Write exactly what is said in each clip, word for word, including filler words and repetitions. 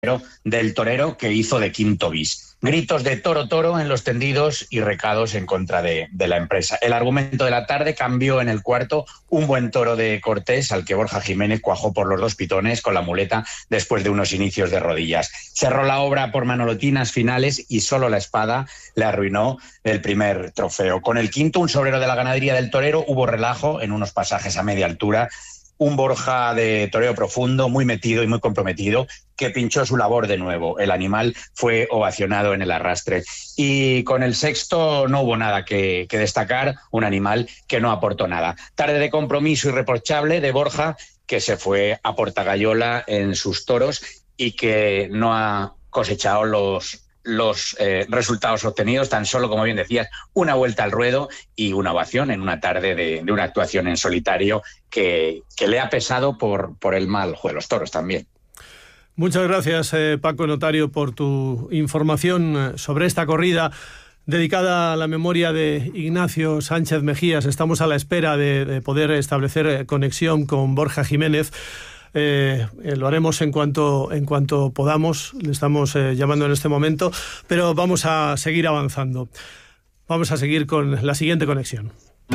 del torero que hizo de quinto bis. Gritos de toro toro en los tendidos y recados en contra de, de la empresa. El argumento de la tarde cambió en el cuarto, un buen toro de Cortés al que Borja Jiménez cuajó por los dos pitones con la muleta después de unos inicios de rodillas. Cerró la obra por manolotinas finales y solo la espada le arruinó el primer trofeo. Con el quinto, un sobrero de la ganadería del torero, hubo relajo en unos pasajes a media altura. Un Borja de toreo profundo, muy metido y muy comprometido, que pinchó su labor de nuevo. El animal fue ovacionado en el arrastre. Y con el sexto no hubo nada que, que destacar, un animal que no aportó nada. Tarde de compromiso irreprochable de Borja, que se fue a Portagayola en sus toros y que no ha cosechado los... los eh, resultados obtenidos, tan solo, como bien decías, una vuelta al ruedo y una ovación en una tarde de, de una actuación en solitario que, que le ha pesado por, por el mal juego de los toros también. Muchas gracias, eh, Paco Notario, por tu información sobre esta corrida dedicada a la memoria de Ignacio Sánchez Mejías. Estamos a la espera de, de poder establecer conexión con Borja Jiménez. Eh, eh, lo haremos en cuanto en cuanto podamos. Le estamos eh, llamando en este momento, pero vamos a seguir avanzando. Vamos a seguir con la siguiente conexión.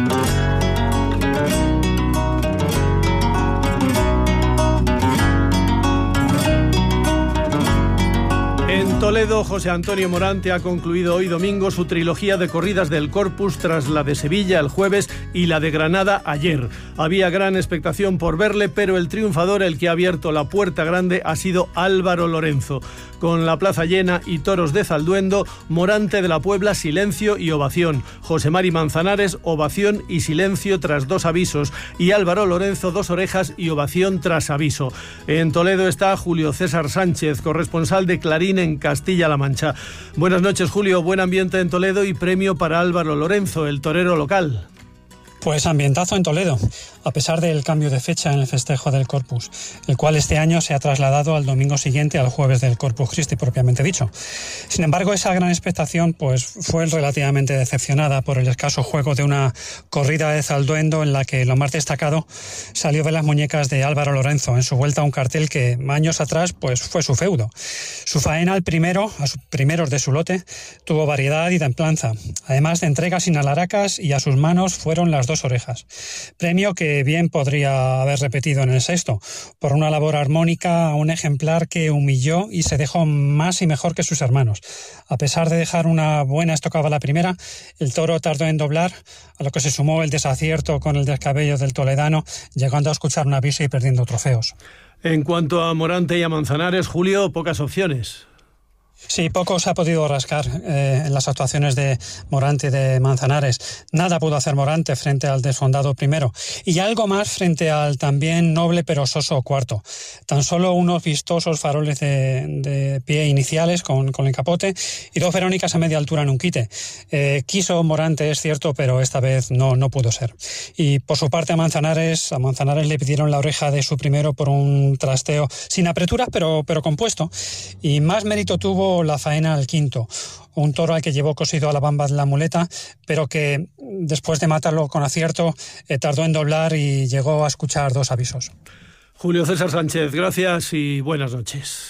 En Toledo, José Antonio Morante ha concluido hoy domingo su trilogía de corridas del Corpus tras la de Sevilla el jueves y la de Granada ayer. Había gran expectación por verle, pero el triunfador, el que ha abierto la puerta grande, ha sido Álvaro Lorenzo. Con la plaza llena y toros de Zalduendo, Morante de la Puebla, silencio y ovación. José Mari Manzanares, ovación y silencio tras dos avisos. Y Álvaro Lorenzo, dos orejas y ovación tras aviso. En Toledo está Julio César Sánchez, corresponsal de Clarín en Castilla-La Mancha. Buenas noches, Julio. Buen ambiente en Toledo y premio para Álvaro Lorenzo, el torero local. Pues ambientazo en Toledo, a pesar del cambio de fecha en el festejo del Corpus, el cual este año se ha trasladado al domingo siguiente, al jueves del Corpus Christi propiamente dicho. Sin embargo, esa gran expectación pues fue relativamente decepcionada por el escaso juego de una corrida de Zalduendo en la que lo más destacado salió de las muñecas de Álvaro Lorenzo en su vuelta a un cartel que años atrás pues fue su feudo. Su faena al primero, a sus primeros de su lote, tuvo variedad y templanza, además de entregas sin alaracas, y a sus manos fueron las dos orejas. Premio que bien podría haber repetido en el sexto, por una labor armónica a un ejemplar que humilló y se dejó más y mejor que sus hermanos. A pesar de dejar una buena estocada la primera, el toro tardó en doblar, a lo que se sumó el desacierto con el descabello del toledano, llegando a escuchar un aviso y perdiendo trofeos. En cuanto a Morante y a Manzanares, Julio, pocas opciones. Sí, poco se ha podido rascar eh, en las actuaciones de Morante y de Manzanares. Nada pudo hacer Morante frente al desfondado primero, y algo más frente al también noble pero soso cuarto. Tan solo unos vistosos faroles de, de pie iniciales con, con el capote y dos verónicas a media altura en un quite. Eh, quiso Morante, es cierto, pero esta vez no, no pudo ser. Y por su parte a Manzanares, a Manzanares le pidieron la oreja de su primero por un trasteo sin apreturas, pero, pero compuesto. Y más mérito tuvo la faena al quinto, un toro al que llevó cosido a la bamba de la muleta, pero que después de matarlo con acierto eh, tardó en doblar y llegó a escuchar dos avisos. Julio César Sánchez, gracias y buenas noches.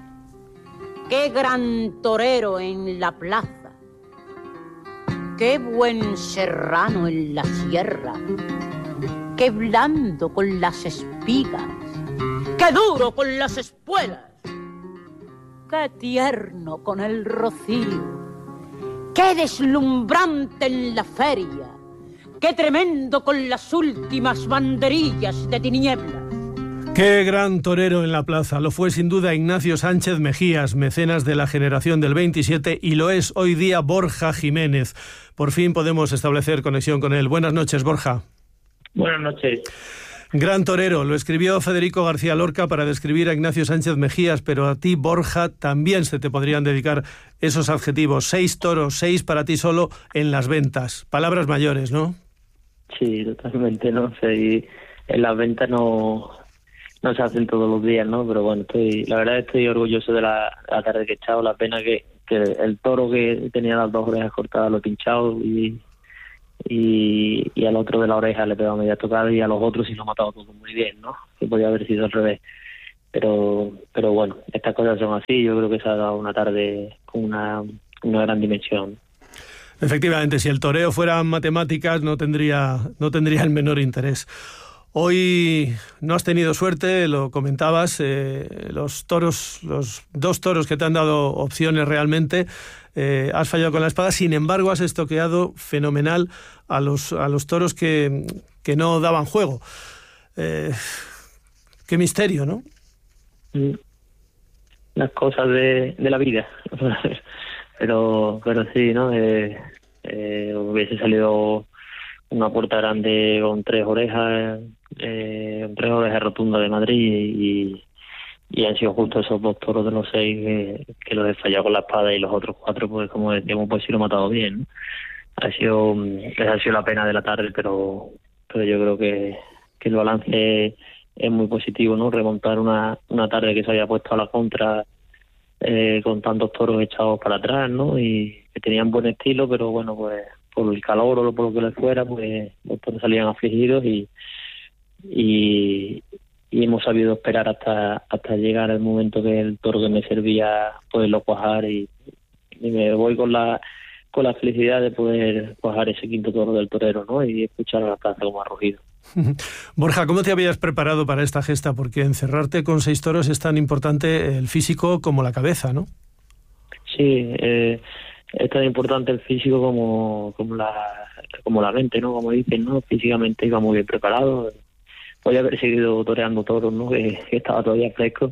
Qué gran torero en la plaza, qué buen serrano en la sierra, qué blando con las espigas, qué duro con las espuelas, qué tierno con el rocío, qué deslumbrante en la feria, qué tremendo con las últimas banderillas de tinieblas. Qué gran torero en la plaza. Lo fue sin duda Ignacio Sánchez Mejías, mecenas de la generación del veintisiete, y lo es hoy día Borja Jiménez. Por fin podemos establecer conexión con él. Buenas noches, Borja. Buenas noches. Gran torero, lo escribió Federico García Lorca para describir a Ignacio Sánchez Mejías, pero a ti, Borja, también se te podrían dedicar esos adjetivos. Seis toros, seis para ti solo en las ventas. Palabras mayores, ¿no? Sí, totalmente, ¿no? O sea, y en las ventas no, no se hacen todos los días, ¿no? Pero bueno, estoy, la verdad estoy orgulloso de la, la tarde que he echado. La pena que, que el toro que tenía las dos orejas cortadas lo he pinchado y... Y, y al otro de la oreja le he pegado media tocada y a los otros sí lo he matado todo muy bien, ¿no? Que podía haber sido al revés. pero pero bueno, estas cosas son así. Yo creo que se ha dado una tarde con una, una gran dimensión. Efectivamente, si el toreo fuera matemáticas no tendría, no tendría el menor interés. Hoy no has tenido suerte, lo comentabas, eh, los toros, los dos toros que te han dado opciones realmente, eh, has fallado con la espada, sin embargo has estoqueado fenomenal a los, a los toros que, que no daban juego. Eh, qué misterio, ¿no? Las cosas de, de la vida. pero pero sí, ¿no? Eh, eh, hubiese salido una puerta grande con tres orejas, eh, tres orejas rotundas de Madrid, y, y han sido justo esos dos toros de los seis que, que los he fallado con la espada, y los otros cuatro, pues como decíamos, pues sí lo he matado bien, ¿no? Ha sido, esa ha sido la pena de la tarde, pero pero yo creo que, que el balance es muy positivo, ¿no? Remontar una, una tarde que se había puesto a la contra, eh, con tantos toros echados para atrás, ¿no? Y que tenían buen estilo, pero bueno, pues por el calor o por lo que les fuera, pues los toros salían afligidos, y, y y hemos sabido esperar hasta hasta llegar el momento que el toro que me servía poderlo cuajar, y, y me voy con la con la felicidad de poder cuajar ese quinto toro del torero, ¿no? Y escuchar a la plaza como ha rugido. Borja, ¿cómo te habías preparado para esta gesta? Porque encerrarte con seis toros es tan importante el físico como la cabeza, ¿no? Sí, eh, es tan importante el físico como como la como la mente, ¿no? Como dicen, ¿no? Físicamente iba muy bien preparado. Podía haber seguido toreando toros, ¿no? Que, que estaba todavía fresco,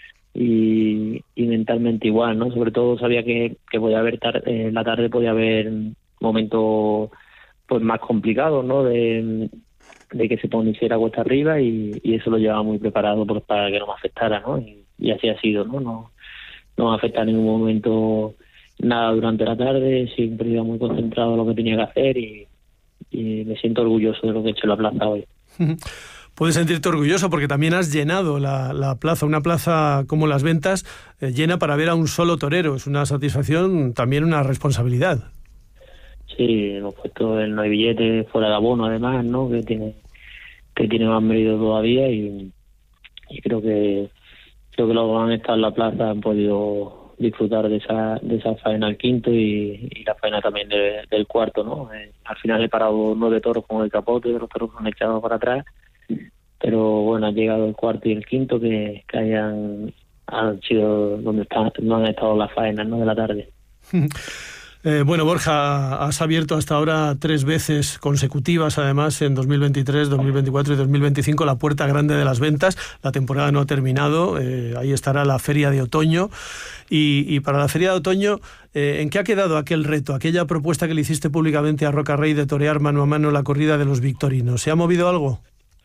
y, y mentalmente igual, ¿no? Sobre todo sabía que, que podía haber tar- en la tarde podía haber momentos pues más complicados, ¿no? De, de que se pusiera cuesta arriba, y, y eso lo llevaba muy preparado pues, para que no me afectara, ¿no? Y, y así ha sido, ¿no? No, no me afecta en ningún momento nada durante la tarde, siempre iba muy concentrado en lo que tenía que hacer, y, y me siento orgulloso de lo que he hecho en la plaza hoy. Puedes sentirte orgulloso porque también has llenado la, la plaza, una plaza como Las Ventas, eh, llena para ver a un solo torero. Es una satisfacción, también una responsabilidad. Sí, hemos puesto el no hay billete fuera de abono, además, ¿no? Que tiene que tiene más mérito todavía, y, y creo que creo que los que han estado en la plaza han podido disfrutar de esa de esa faena al quinto, y, y la faena también de, del cuarto, ¿no? Eh, al final he parado nueve toros con el capote, los toros que han echado para atrás, pero bueno, ha llegado el cuarto y el quinto que, que hayan han sido donde están, no han estado las faenas, ¿no? De la tarde. Eh, bueno, Borja, has abierto hasta ahora tres veces consecutivas, además, en dos mil veintitrés, dos mil veinticuatro y dos mil veinticinco, la puerta grande de Las Ventas. La temporada no ha terminado, eh, ahí estará la feria de otoño. Y, y para la feria de otoño, eh, ¿en qué ha quedado aquel reto, aquella propuesta que le hiciste públicamente a Rocarrey de torear mano a mano la corrida de los victorinos? ¿Se ha movido algo?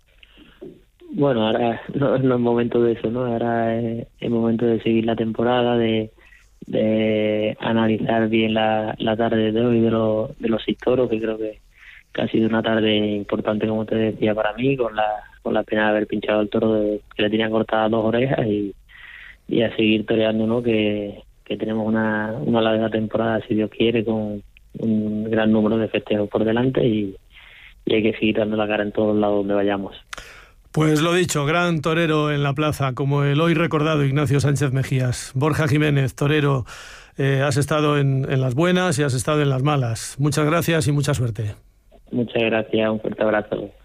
Bueno, ahora no, no es momento de eso, ¿no? Ahora es el momento de seguir la temporada, de de analizar bien la, la tarde de hoy de los de los seis toros, que creo que, que ha sido una tarde importante, como te decía, para mí, con la con la pena de haber pinchado el toro de, que le tenía cortadas dos orejas, y, y a seguir toreando, ¿no? Que, que tenemos una, una larga temporada, si Dios quiere, con un gran número de festejos por delante, y, y hay que seguir dando la cara en todos lados donde vayamos. Pues lo dicho, gran torero en la plaza, como el hoy recordado Ignacio Sánchez Mejías. Borja Jiménez, torero, eh, has estado en, en las buenas y has estado en las malas. Muchas gracias y mucha suerte. Muchas gracias, un fuerte abrazo.